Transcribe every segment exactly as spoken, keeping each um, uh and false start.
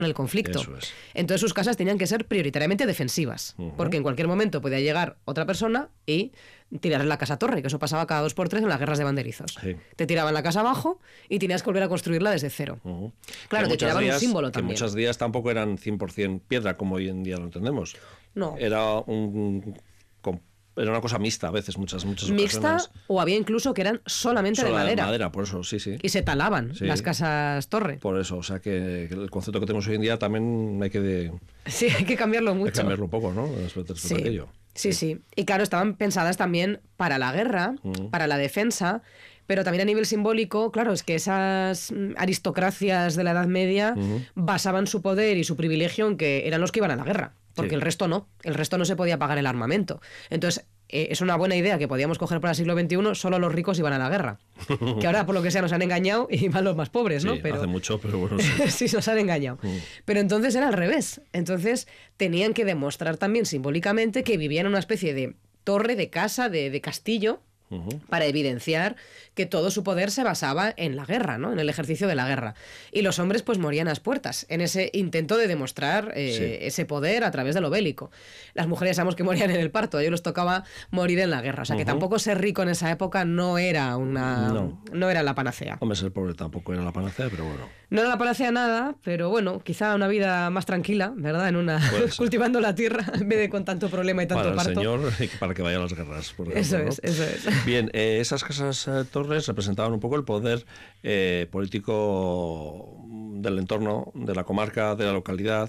el conflicto. Eso es. Entonces sus casas tenían que ser prioritariamente defensivas, uh-huh. porque en cualquier momento podía llegar otra persona y tirarle la casa a torre, que eso pasaba cada dos por tres en las guerras de banderizos. Sí. Te tiraban la casa abajo y tenías que volver a construirla desde cero. Uh-huh. Claro, que te tiraban días, un símbolo que también. Muchos días tampoco eran cien por ciento piedra, como hoy en día lo entendemos. No. Era un... Era una cosa mixta a veces, muchas, muchas Mixta, ocasiones. O había incluso que eran solamente Sola de madera. de madera, por eso, sí, sí. Y se talaban sí. las casas torre. Por eso, o sea que, que el concepto que tenemos hoy en día también hay que... De, sí, hay que cambiarlo mucho. Hay que cambiarlo un poco, ¿no? Respecto sí. a aquello. Sí, sí, sí. Y claro, estaban pensadas también para la guerra, uh-huh. para la defensa, pero también a nivel simbólico, claro, es que esas aristocracias de la Edad Media uh-huh. basaban su poder y su privilegio en que eran los que iban a la guerra, porque sí. el resto no, el resto no se podía pagar el armamento. Entonces, eh, es una buena idea que podíamos coger para el siglo veintiuno, solo los ricos iban a la guerra. Que ahora, por lo que sea, nos han engañado y van los más pobres, ¿no? Sí, pero, hace mucho, pero bueno, sí. sí, nos han engañado. Uh-huh. Pero entonces era al revés. Entonces tenían que demostrar también simbólicamente que vivían en una especie de torre, de casa, de, de castillo, uh-huh. para evidenciar que todo su poder se basaba en la guerra, ¿no? En el ejercicio de la guerra. Y los hombres pues morían a las puertas en ese intento de demostrar eh, sí. ese poder a través de lo bélico. Las mujeres sabemos que morían en el parto, a ellos les tocaba morir en la guerra. O sea, uh-huh. que tampoco ser rico en esa época no era una no, no era la panacea. Hombre, ser pobre tampoco era la panacea, pero bueno. No era la panacea nada, pero bueno, quizá una vida más tranquila, ¿verdad? En una cultivando la tierra en vez de con tanto problema y tanto para parto. Para el señor y para que vaya a las guerras, por ejemplo, Eso ¿no? es, eso es. Bien, eh, esas casas eh, torres representaban un poco el poder eh, político del entorno, de la comarca, de la localidad,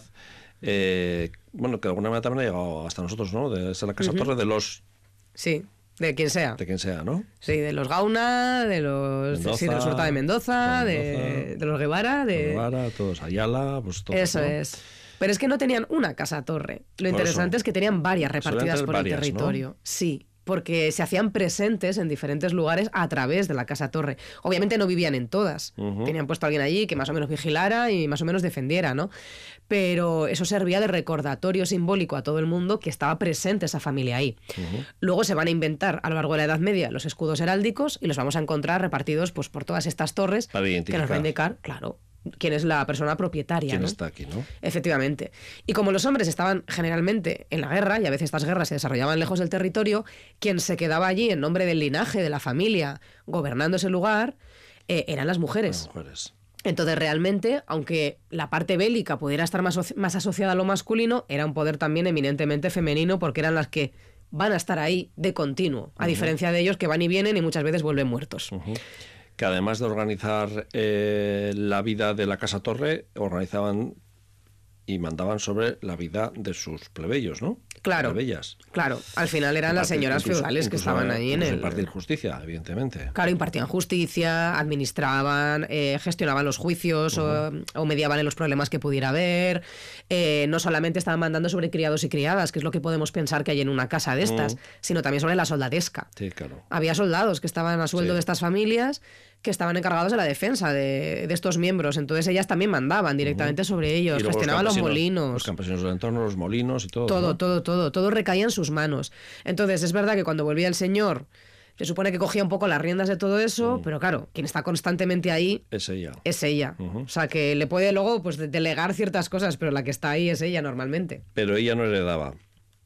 eh, bueno, que de alguna manera también ha llegado hasta nosotros, ¿no? De ser la casa uh-huh. torre de los... Sí. De quien sea. De quien sea, ¿no? Sí, de los Gauna, de los... Mendoza, sí, de los Hurtado de Mendoza, Mendoza de, de los Guevara, de... Guevara, todos Ayala, pues todos. Eso ¿no? es. Pero es que no tenían una casa torre. Lo por interesante eso. es que tenían varias repartidas por varias, el territorio. ¿no? Sí. Porque se hacían presentes en diferentes lugares a través de la casa torre. Obviamente no vivían en todas. Uh-huh. Tenían puesto a alguien allí que más o menos vigilara y más o menos defendiera, ¿no? Pero eso servía de recordatorio simbólico a todo el mundo que estaba presente esa familia ahí. Uh-huh. Luego se van a inventar a lo largo de la Edad Media los escudos heráldicos y los vamos a encontrar repartidos pues por todas estas torres para que nos van a indicar, claro, quién es la persona propietaria. ¿Quién ¿no? está aquí, no? Efectivamente. Y como los hombres estaban generalmente en la guerra, y a veces estas guerras se desarrollaban lejos del territorio, quien se quedaba allí en nombre del linaje, de la familia, gobernando ese lugar, eh, eran las mujeres. Las mujeres. Entonces, realmente, aunque la parte bélica pudiera estar más, más asociada a lo masculino, era un poder también eminentemente femenino, porque eran las que van a estar ahí de continuo, a uh-huh. diferencia de ellos que van y vienen y muchas veces vuelven muertos. Uh-huh. Que además de organizar eh, la vida de la Casa Torre, organizaban y mandaban sobre la vida de sus plebeyos, ¿no? Claro, plebeyas. Claro, al final eran las señoras incluso, feudales que incluso, estaban ahí en el... impartir justicia, evidentemente. Claro, impartían justicia, administraban, eh, gestionaban los juicios uh-huh. o, o mediaban en los problemas que pudiera haber. Eh, no solamente estaban mandando sobre criados y criadas, que es lo que podemos pensar que hay en una casa de estas, uh-huh. sino también sobre la soldadesca. Sí, claro. Había soldados que estaban a sueldo sí. de estas familias que estaban encargados de la defensa de, de estos miembros. Entonces ellas también mandaban directamente uh-huh. sobre ellos, gestionaban los, los molinos. Los campesinos del entorno, los molinos y todo. Todo, ¿no? todo, todo. Todo recaía en sus manos. Entonces es verdad que cuando volvía el señor, se supone que cogía un poco las riendas de todo eso, uh-huh. pero claro, quien está constantemente ahí es ella. Es ella. Uh-huh. O sea, que le puede luego pues delegar ciertas cosas, pero la que está ahí es ella normalmente. Pero ella no heredaba.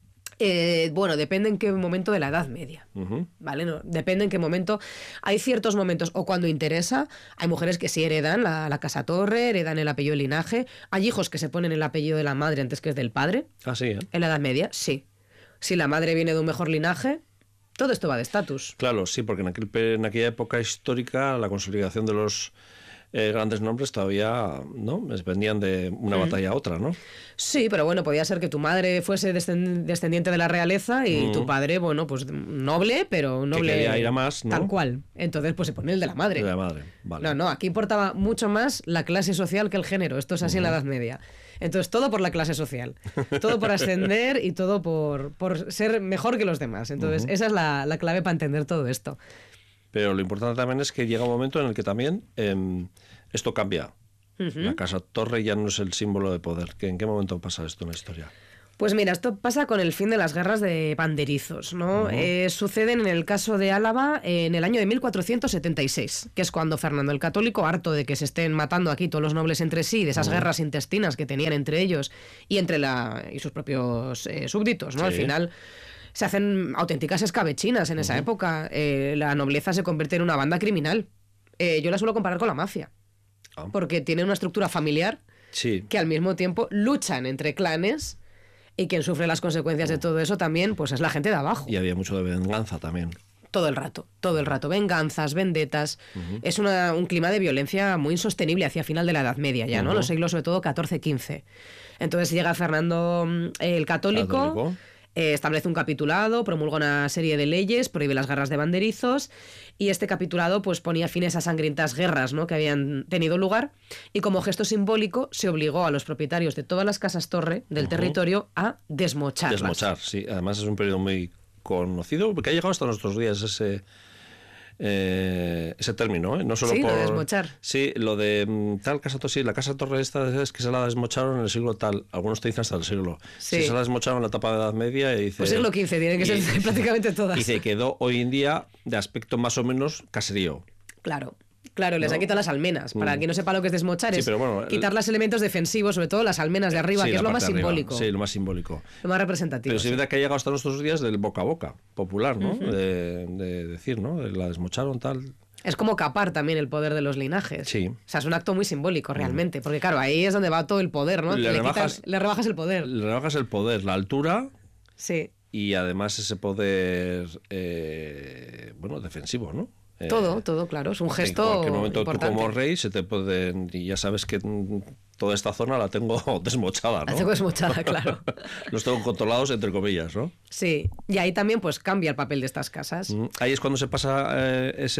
Eh, bueno, depende en qué momento de la Edad Media, uh-huh. ¿vale? No, depende en qué momento. Hay ciertos momentos, o cuando interesa, hay mujeres que sí heredan la, la casa torre, heredan el apellido del linaje. Hay hijos que se ponen el apellido de la madre antes que es del padre. Ah, sí, ¿eh? En la Edad Media, sí. Si la madre viene de un mejor linaje, todo esto va de estatus. Claro, sí, porque en, aquel, en aquella época histórica la consolidación de los eh, grandes nombres todavía, ¿no? Venían de una mm. batalla a otra, ¿no? Sí, pero bueno, podía ser que tu madre fuese descendiente de la realeza y mm. tu padre, bueno, pues noble, pero noble que quería ir a más, ¿no? Tal cual. Entonces, pues se pone el de la madre. De la madre, vale. No, no, aquí importaba mucho más la clase social que el género. Esto es así uh-huh. en la Edad Media. Entonces, todo por la clase social. Todo por ascender y todo por, por ser mejor que los demás. Entonces, uh-huh. esa es la, la clave para entender todo esto. Pero lo importante también es que llega un momento en el que también eh, esto cambia. Uh-huh. La casa torre ya no es el símbolo de poder. ¿En qué momento pasa esto en la historia? Pues mira, esto pasa con el fin de las guerras de banderizos, ¿no? Uh-huh. Eh, suceden en el caso de Álava en el año de mil cuatrocientos setenta y seis, que es cuando Fernando el Católico, harto de que se estén matando aquí todos los nobles entre sí, de esas uh-huh. guerras intestinas que tenían entre ellos y entre la y sus propios eh, súbditos, ¿no? Sí. Al final se hacen auténticas escabechinas en esa uh-huh. época. Eh, la nobleza se convierte en una banda criminal. Eh, yo la suelo comparar con la mafia, oh. porque tiene una estructura familiar sí. que al mismo tiempo luchan entre clanes. Y quien sufre las consecuencias de todo eso también, pues es la gente de abajo. Y había mucho de venganza también. Todo el rato, todo el rato. Venganzas, vendetas. Uh-huh. Es una, un clima de violencia muy insostenible hacia final de la Edad Media ya, ¿no? Uh-huh. Los siglos sobre todo catorce quince. Entonces llega Fernando el Católico, ¿Católico? Eh, establece un capitulado, promulga una serie de leyes, prohíbe las guerras de banderizos, y este capitulado pues ponía fin a esas sangrientas guerras, ¿no? que habían tenido lugar, y como gesto simbólico se obligó a los propietarios de todas las casas torre del uh-huh. territorio a desmocharlas. Desmochar, sí. Además es un periodo muy conocido, porque ha llegado hasta nuestros días ese... Eh, ese término, ¿eh? No solo sí, por... de desmochar. Sí, lo de um, tal casa torre, sí, la casa torre esta es que se la desmocharon en el siglo tal, algunos te dicen hasta el siglo. Sí. Si se la desmocharon en la etapa de la Edad Media y dice... Pues siglo quince, tienen que y, ser prácticamente todas. Y se quedó hoy en día de aspecto más o menos caserío. Claro. Claro, les ¿no? han quitado las almenas. Para mm. quien no sepa lo que es desmochar, sí, es bueno, quitar el... los elementos defensivos, sobre todo las almenas de arriba, sí, que es lo más simbólico. Sí, lo más simbólico. Lo más representativo. Pero sí es sí. verdad que ha llegado hasta nuestros días del boca a boca, popular, ¿no? Uh-huh. de, de decir, ¿no? De la desmocharon, tal... Es como capar también el poder de los linajes. Sí. O sea, es un acto muy simbólico realmente, porque claro, ahí es donde va todo el poder, ¿no? Le, le, rebajas, quitas, le rebajas el poder. Le rebajas el poder, la altura... Sí. Y además ese poder, eh, bueno, defensivo, ¿no? Eh, todo, todo, claro. Es un gesto en cualquier momento importante. Tú como rey se te pueden... Y ya sabes que toda esta zona la tengo desmochada, ¿no? La tengo desmochada, claro. Los tengo controlados, entre comillas, ¿no? Sí. Y ahí también pues cambia el papel de estas casas. Mm, ahí es cuando se pasa eh, ese...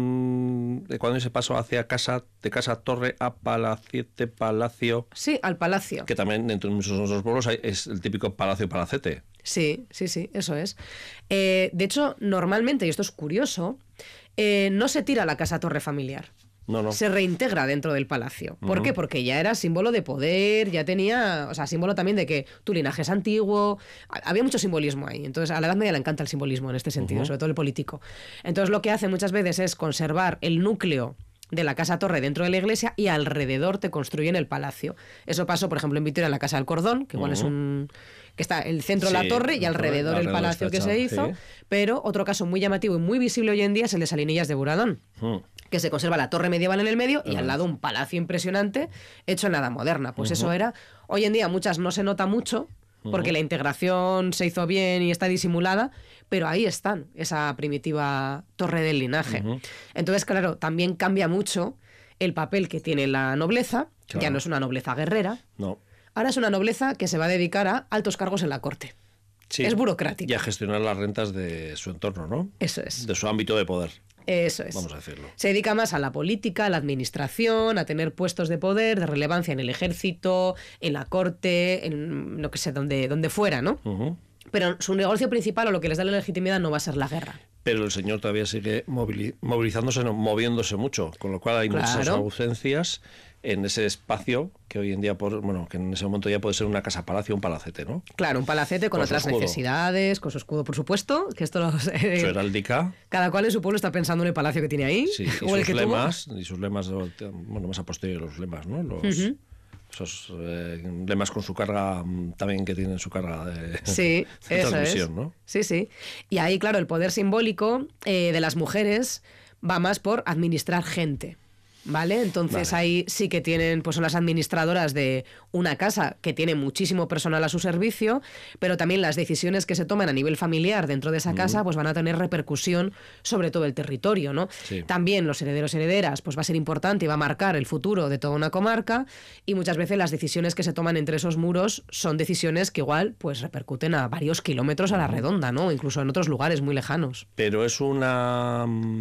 Mm, cuando se pasó hacia casa, de casa torre a palacete, palacio... Sí, al palacio. Que también dentro de muchos otros pueblos hay, es el típico palacio palacete. Sí, sí, sí, eso es. Eh, de hecho, normalmente, y esto es curioso, eh, no se tira la casa torre familiar. No, no. Se reintegra dentro del palacio. ¿Por uh-huh. qué? Porque ya era símbolo de poder, ya tenía, o sea, símbolo también de que tu linaje es antiguo. Había mucho simbolismo ahí. Entonces, a la Edad Media le encanta el simbolismo en este sentido, uh-huh. sobre todo el político. Entonces, lo que hace muchas veces es conservar el núcleo de la casa torre dentro de la iglesia y alrededor te construyen el palacio. Eso pasó, por ejemplo, en Vitoria, en la casa del Cordón, que igual uh-huh. es un... que está el centro de sí, la torre y alrededor, alrededor el palacio que se hizo, sí. Pero otro caso muy llamativo y muy visible hoy en día es el de Salinillas de Buradón, uh-huh. que se conserva la torre medieval en el medio y uh-huh. al lado un palacio impresionante hecho en la edad moderna. Pues uh-huh. eso era, hoy en día muchas no se nota mucho, porque uh-huh. la integración se hizo bien y está disimulada, pero ahí están, esa primitiva torre del linaje. Uh-huh. Entonces, claro, también cambia mucho el papel que tiene la nobleza, claro. ya no es una nobleza guerrera, no. Ahora es una nobleza que se va a dedicar a altos cargos en la corte. Sí, es burocrática. Y a gestionar las rentas de su entorno, ¿no? Eso es. De su ámbito de poder. Eso es. Vamos a decirlo. Se dedica más a la política, a la administración, a tener puestos de poder, de relevancia en el ejército, en la corte, en no que sé, donde, donde fuera, ¿no? Uh-huh. Pero su negocio principal o lo que les da la legitimidad no va a ser la guerra. Pero el señor todavía sigue movili- movilizándose, no, moviéndose mucho, con lo cual hay claro. muchas ausencias en ese espacio que hoy en día, por, bueno, que en ese momento ya puede ser una casa palacio, un palacete, ¿no? Claro, un palacete con, con otras necesidades, con su escudo, por supuesto, que esto los, eh, su heráldica. Cada cual en su pueblo está pensando en el palacio que tiene ahí. Sí, y o sus el que lemas, tuvo. y sus lemas, bueno, más a posteriori los lemas, ¿no? Los, uh-huh. Esos eh, lemas con su carga, también que tienen su carga de, sí, de eso transmisión, es. ¿no? Sí, sí. Y ahí, claro, el poder simbólico eh, de las mujeres va más por administrar gente. ¿Vale? Entonces vale. Ahí sí que tienen, pues son las administradoras de una casa que tiene muchísimo personal a su servicio, pero también las decisiones que se toman a nivel familiar dentro de esa casa, uh-huh. pues van a tener repercusión sobre todo el territorio, ¿no? Sí. También los herederos y herederas, pues va a ser importante y va a marcar el futuro de toda una comarca, y muchas veces las decisiones que se toman entre esos muros son decisiones que igual pues repercuten a varios kilómetros a la redonda, ¿no? Incluso en otros lugares muy lejanos. Pero es una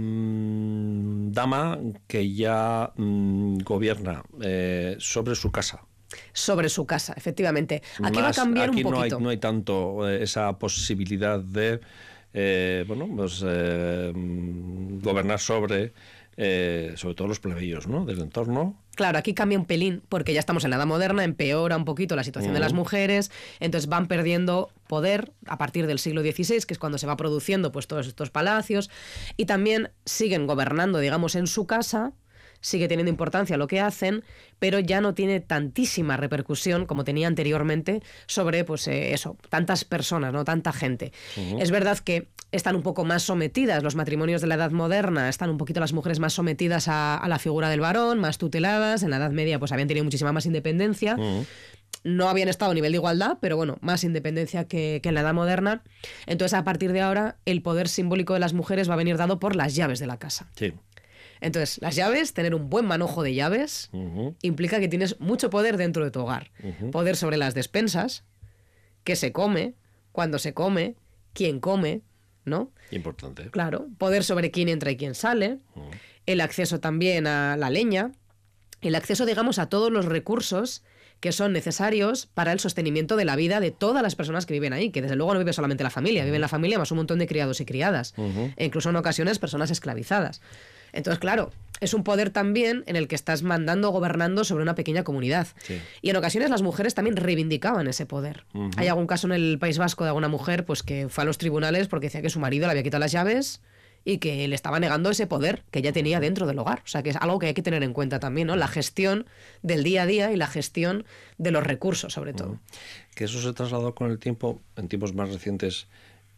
mmm, dama que ya gobierna eh, sobre su casa. Sobre su casa, efectivamente. Aquí Más, va a cambiar aquí un no poquito. Hay, no hay tanto eh, esa posibilidad de eh, bueno, pues, eh, gobernar sobre eh, sobre todo los plebeyos, ¿no?, del entorno. Claro, aquí cambia un pelín, porque ya estamos en la edad moderna, empeora un poquito la situación uh-huh. de las mujeres, entonces van perdiendo poder a partir del siglo dieciséis, que es cuando se va produciendo pues todos estos palacios, y también siguen gobernando, digamos, en su casa, sigue teniendo importancia lo que hacen, pero ya no tiene tantísima repercusión como tenía anteriormente sobre, pues eh, eso, tantas personas, ¿no?, tanta gente. Uh-huh. Es verdad que están un poco más sometidas, los matrimonios de la Edad Moderna, están un poquito las mujeres más sometidas a, a la figura del varón, más tuteladas. En la Edad Media pues habían tenido muchísima más independencia. Uh-huh. No habían estado a nivel de igualdad, pero bueno, más independencia que, que en la Edad Moderna. Entonces, a partir de ahora, el poder simbólico de las mujeres va a venir dado por las llaves de la casa. Sí. Entonces, las llaves, tener un buen manojo de llaves, uh-huh. implica que tienes mucho poder dentro de tu hogar. Uh-huh. Poder sobre las despensas, qué se come, cuándo se come, quién come, ¿no? Importante. Claro. Poder sobre quién entra y quién sale. Uh-huh. El acceso también a la leña. El acceso, digamos, a todos los recursos que son necesarios para el sostenimiento de la vida de todas las personas que viven ahí, que desde luego no vive solamente la familia, vive la familia más un montón de criados y criadas, uh-huh. e incluso en ocasiones personas esclavizadas. Entonces, claro, es un poder también en el que estás mandando o gobernando sobre una pequeña comunidad. Sí. Y en ocasiones las mujeres también reivindicaban ese poder. Uh-huh. Hay algún caso en el País Vasco de alguna mujer pues que fue a los tribunales porque decía que su marido le había quitado las llaves y que le estaba negando ese poder que ella tenía dentro del hogar. O sea, que es algo que hay que tener en cuenta también, ¿no? La gestión del día a día y la gestión de los recursos, sobre todo. Uh-huh. Que eso se trasladó con el tiempo, en tiempos más recientes,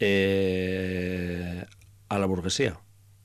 eh, a la burguesía.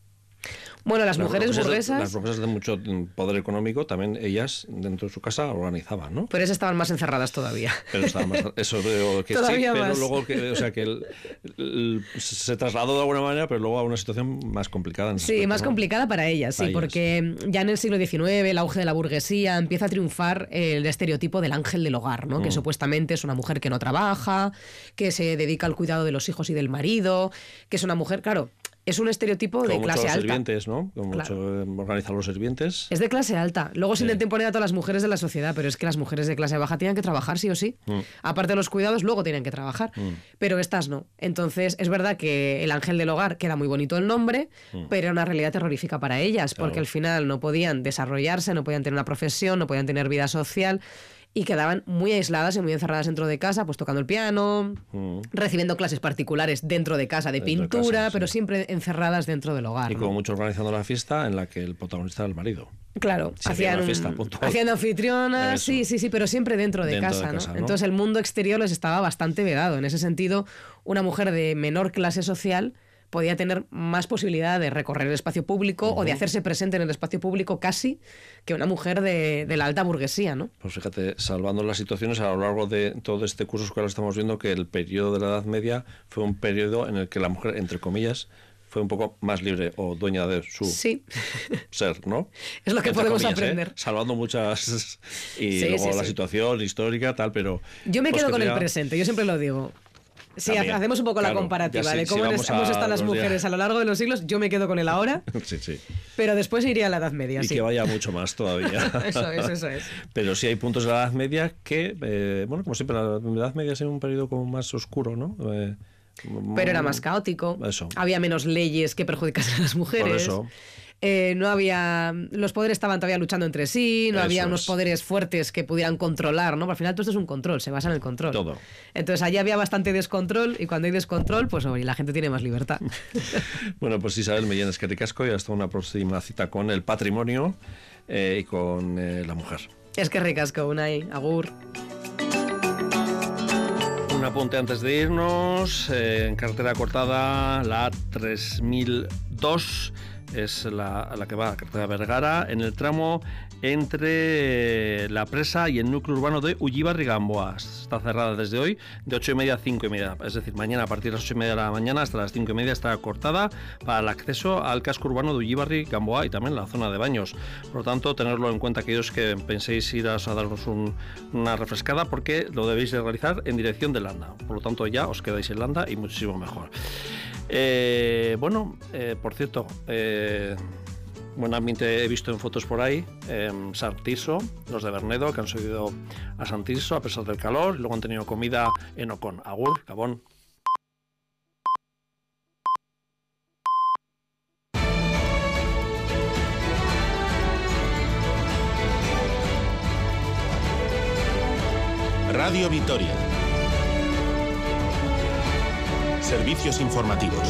Bueno, las, las mujeres burguesas... Las burguesas de mucho poder económico, también ellas dentro de su casa organizaban, ¿no? Pero esas estaban más encerradas todavía. Pero estaban más... Eso veo que todavía sí, más. Pero luego que, o sea, que el, el, se trasladó de alguna manera, pero luego a una situación más complicada. En ese sí, aspecto, más ¿no? complicada para ellas, para sí, ellas. Porque ya en el siglo diecinueve, el auge de la burguesía, empieza a triunfar el estereotipo del ángel del hogar, ¿no? Mm. Que supuestamente es una mujer que no trabaja, que se dedica al cuidado de los hijos y del marido, que es una mujer, claro... Es un estereotipo como de clase mucho los alta. Sirvientes, ¿no? Como claro. mucho organizar los sirvientes. Es de clase alta. Luego se sí. intenta imponer a todas las mujeres de la sociedad, pero es que las mujeres de clase baja tienen que trabajar sí o sí. Mm. Aparte de los cuidados, luego tienen que trabajar. Mm. Pero estas no. Entonces, es verdad que el ángel del hogar, queda muy bonito el nombre, mm. pero era una realidad terrorífica para ellas, porque claro. al final no podían desarrollarse, no podían tener una profesión, no podían tener vida social. Y quedaban muy aisladas y muy encerradas dentro de casa, pues tocando el piano, mm. recibiendo clases particulares dentro de casa de dentro pintura, de casa, pero sí. siempre encerradas dentro del hogar. Y ¿no? como mucho organizando la fiesta en la que el protagonista era el marido. Claro, sí, hacían una fiesta, haciendo anfitrionas, sí, sí, sí, pero siempre dentro de, dentro casa, de casa, ¿no? ¿no? Entonces el mundo exterior les estaba bastante vedado. En ese sentido, una mujer de menor clase social podía tener más posibilidad de recorrer el espacio público uh-huh. o de hacerse presente en el espacio público casi que una mujer de, de la alta burguesía, ¿no? Pues fíjate, salvando las situaciones a lo largo de todo este curso escolar estamos viendo que el periodo de la Edad Media fue un periodo en el que la mujer, entre comillas, fue un poco más libre o dueña de su sí. ser, ¿no? Es lo que entre podemos comillas, aprender. ¿eh? Salvando muchas... y sí, luego sí, la sí. situación histórica, tal, pero... Yo me pues quedo con tenía... el presente, yo siempre lo digo. Sí, También, hacemos un poco claro, la comparativa sí, de cómo sí, hemos estado las mujeres días. a lo largo de los siglos. Yo me quedo con el ahora, sí, sí. pero después iría a la Edad Media. Y sí. que vaya mucho más todavía. Eso es, eso es. Pero sí hay puntos de la Edad Media que, eh, bueno, como siempre, la Edad Media es un periodo como más oscuro, ¿no? Eh, pero era más caótico. Eso. Había menos leyes que perjudicasen a las mujeres. Por eso. Eh, no había... Los poderes estaban todavía luchando entre sí, no Eso había es. unos poderes fuertes que pudieran controlar, ¿no? Al final todo esto es un control, se basa en el control. Todo. Entonces allí había bastante descontrol y cuando hay descontrol, pues oye, la gente tiene más libertad. Bueno, pues Isabel Mellén Esquerricasco y hasta una próxima cita con el patrimonio eh, y con eh, la mujer. Esquerricasco, Unai, agur. Un apunte antes de irnos, eh, en carretera cortada, la A tres mil dos es la, la que va a carretera Vergara, en el tramo entre la presa y el núcleo urbano de Ullibarri-Gamboa. Está cerrada desde hoy de ocho y media a cinco y media, es decir, mañana a partir de las ocho y media de la mañana hasta las cinco y media está cortada para el acceso al casco urbano de Ullibarri-Gamboa y también la zona de baños. Por lo tanto, tenerlo en cuenta aquellos que penséis ir a, a darnos un, una refrescada, porque lo debéis de realizar en dirección de Landa. Por lo tanto, ya os quedáis en Landa y muchísimo mejor. Eh, bueno, eh, por cierto, eh, buen ambiente he visto en fotos por ahí, eh, Sant Tirso, los de Bernedo, que han subido a Sant Tirso a pesar del calor, y luego han tenido comida en Ocón. Agur, Gabón. Radio Vitoria. Servicios informativos.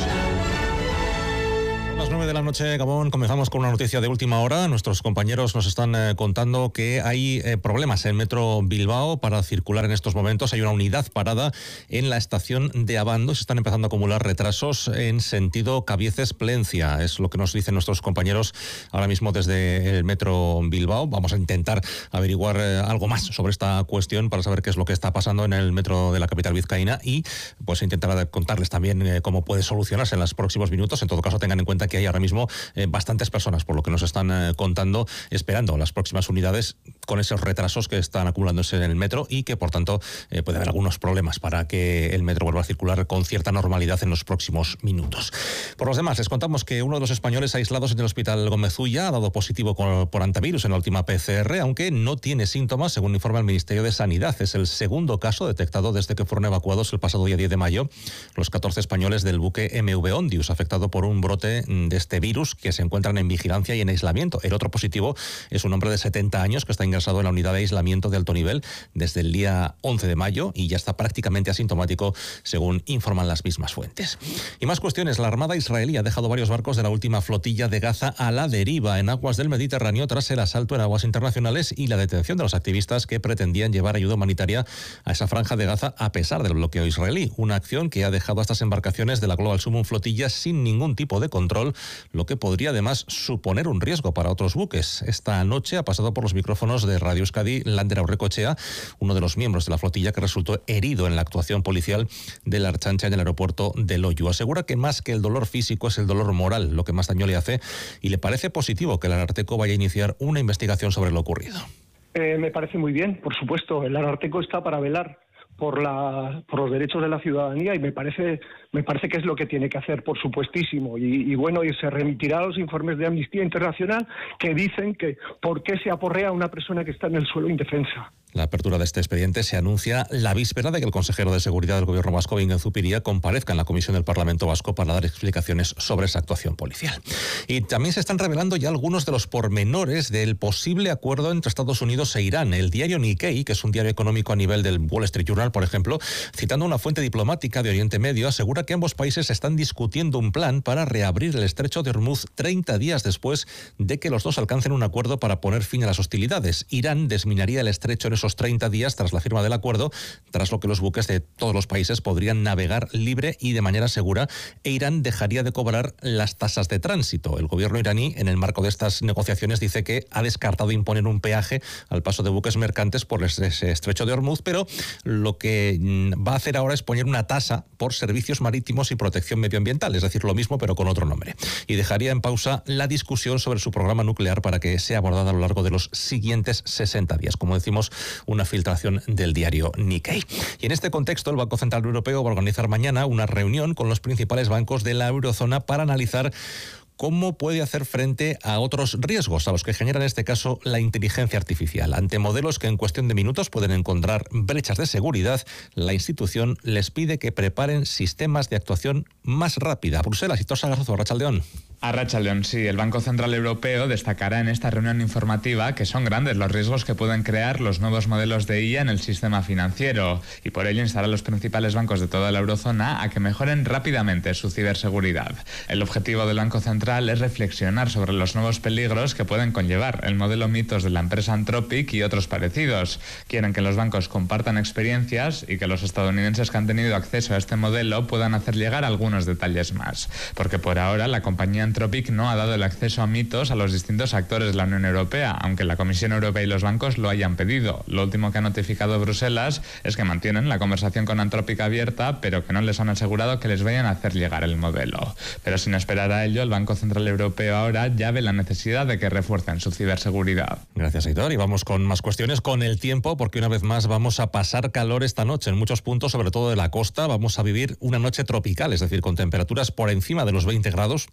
A las nueve de la noche, Gabón, comenzamos con una noticia de última hora. Nuestros compañeros nos están eh, contando que hay eh, problemas en Metro Bilbao para circular en estos momentos. Hay una unidad parada en la estación de Abando. Se están empezando a acumular retrasos en sentido Cabieces-Plencia. Es lo que nos dicen nuestros compañeros ahora mismo desde el Metro Bilbao. Vamos a intentar averiguar eh, algo más sobre esta cuestión para saber qué es lo que está pasando en el metro de la capital vizcaína y pues intentar contarles también eh, cómo puede solucionarse en los próximos minutos. En todo caso, tengan en cuenta que hay ahora mismo eh, bastantes personas, por lo que nos están eh, contando, esperando las próximas unidades con esos retrasos que están acumulándose en el metro y que, por tanto, eh, puede haber algunos problemas para que el metro vuelva a circular con cierta normalidad en los próximos minutos. Por los demás, les contamos que uno de los españoles aislados en el Hospital Gómez Ulla ha dado positivo con, por antivirus en la última P C R, aunque no tiene síntomas, según informa el Ministerio de Sanidad. Es el segundo caso detectado desde que fueron evacuados el pasado día diez de mayo los catorce españoles del buque M V Ondius, afectado por un brote de este virus, que se encuentran en vigilancia y en aislamiento. El otro positivo es un hombre de setenta años que está ingresado en la unidad de aislamiento de alto nivel desde el día once de mayo y ya está prácticamente asintomático, según informan las mismas fuentes. Y más cuestiones. La Armada israelí ha dejado varios barcos de la última flotilla de Gaza a la deriva en aguas del Mediterráneo tras el asalto en aguas internacionales y la detención de los activistas que pretendían llevar ayuda humanitaria a esa franja de Gaza a pesar del bloqueo israelí. Una acción que ha dejado a estas embarcaciones de la Global Summum flotilla sin ningún tipo de control, lo que podría además suponer un riesgo para otros buques. Esta noche ha pasado por los micrófonos de Radio Euskadi Lander Aurrecoechea, uno de los miembros de la flotilla que resultó herido en la actuación policial de la Ertzaintza en el aeropuerto de Loiu. Asegura que más que el dolor físico es el dolor moral lo que más daño le hace y le parece positivo que el Ararteko vaya a iniciar una investigación sobre lo ocurrido. Eh, me parece muy bien, por supuesto. El Ararteko está para velar por la por los derechos de la ciudadanía y me parece me parece que es lo que tiene que hacer, por supuestísimo. Y, y bueno, y se remitirá a los informes de Amnistía Internacional que dicen que por qué se aporrea a una persona que está en el suelo indefensa. La apertura de este expediente se anuncia la víspera de que el consejero de Seguridad del Gobierno vasco, Bingen Zupiria, comparezca en la Comisión del Parlamento Vasco para dar explicaciones sobre esa actuación policial. Y también se están revelando ya algunos de los pormenores del posible acuerdo entre Estados Unidos e Irán. El diario Nikkei, que es un diario económico a nivel del Wall Street Journal, por ejemplo, citando una fuente diplomática de Oriente Medio, asegura que ambos países están discutiendo un plan para reabrir el estrecho de Hormuz treinta días después de que los dos alcancen un acuerdo para poner fin a las hostilidades. Irán desminaría el estrecho en esos treinta días tras la firma del acuerdo, tras lo que los buques de todos los países podrían navegar libre y de manera segura, e Irán dejaría de cobrar las tasas de tránsito. El gobierno iraní, en el marco de estas negociaciones, dice que ha descartado imponer un peaje al paso de buques mercantes por ese estrecho de Hormuz, pero lo que va a hacer ahora es poner una tasa por servicios marítimos y protección medioambiental, es decir, lo mismo pero con otro nombre. Y dejaría en pausa la discusión sobre su programa nuclear para que sea abordada a lo largo de los siguientes sesenta días. Como decimos, una filtración del diario Nikkei. Y en este contexto, el Banco Central Europeo va a organizar mañana una reunión con los principales bancos de la eurozona para analizar cómo puede hacer frente a otros riesgos a los que genera en este caso la inteligencia artificial. Ante modelos que en cuestión de minutos pueden encontrar brechas de seguridad, la institución les pide que preparen sistemas de actuación más rápida. Bruselas y Tosa Garzo, Arratsaldeón. Arratsaldeón, sí. El Banco Central Europeo destacará en esta reunión informativa que son grandes los riesgos que pueden crear los nuevos modelos de I A en el sistema financiero y por ello instará a los principales bancos de toda la eurozona a que mejoren rápidamente su ciberseguridad. El objetivo del Banco Central es reflexionar sobre los nuevos peligros que pueden conllevar el modelo Mitos de la empresa Anthropic y otros parecidos. Quieren que los bancos compartan experiencias y que los estadounidenses que han tenido acceso a este modelo puedan hacer llegar algunos detalles más, porque por ahora la compañía Anthropic no ha dado el acceso a Mitos a los distintos actores de la Unión Europea, aunque la Comisión Europea y los bancos lo hayan pedido. Lo último que ha notificado Bruselas es que mantienen la conversación con Anthropic abierta, pero que no les han asegurado que les vayan a hacer llegar el modelo. Pero sin esperar a ello, el Banco Central Europeo ahora ya ve la necesidad de que refuercen su ciberseguridad. Gracias, Aitor. Y vamos con más cuestiones, con el tiempo, porque una vez más vamos a pasar calor esta noche en muchos puntos, sobre todo de la costa. Vamos a vivir una noche tropical, es decir, con temperaturas por encima de los veinte grados, temperatura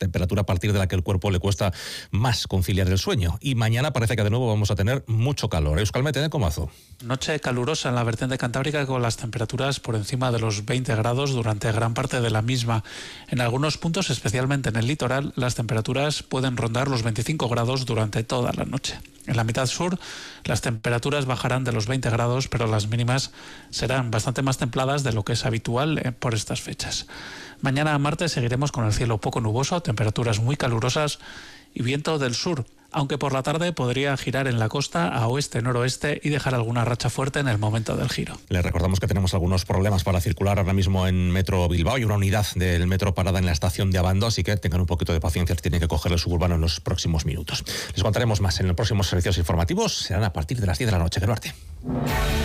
partir de la que el cuerpo le cuesta más conciliar el sueño. Y mañana parece que de nuevo vamos a tener mucho calor. Euskalmete, ¿eh? Comazo. Noche calurosa en la vertiente cantábrica con las temperaturas por encima de los veinte grados durante gran parte de la misma. En algunos puntos, especialmente en el litoral, las temperaturas pueden rondar los veinticinco grados durante toda la noche. En la mitad sur, las temperaturas bajarán de los veinte grados, pero las mínimas serán bastante más templadas de lo que es habitual por estas fechas. Mañana martes seguiremos con el cielo poco nuboso, temperaturas muy calurosas y viento del sur, aunque por la tarde podría girar en la costa a oeste-noroeste y dejar alguna racha fuerte en el momento del giro. Les recordamos que tenemos algunos problemas para circular ahora mismo en Metro Bilbao y una unidad del metro parada en la estación de Abando, así que tengan un poquito de paciencia, tienen que coger el suburbano en los próximos minutos. Les contaremos más en los próximos servicios informativos, serán a partir de las diez de la noche. Que Duarte.